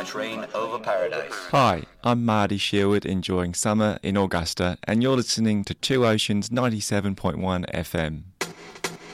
train over paradise. Hi, I'm Marty Sherwood enjoying summer in Augusta, and you're listening to Two Oceans 97.1 FM.